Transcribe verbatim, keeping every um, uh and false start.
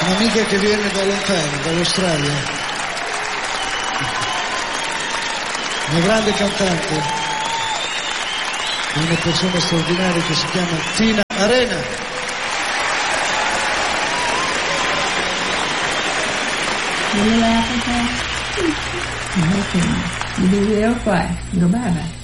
Un'amica che viene da lontano, dall'Australia. Una grande cantante, una persona straordinaria che si chiama Tina Arena. Boleh lah apa kan? Okey. Video qua, gimana?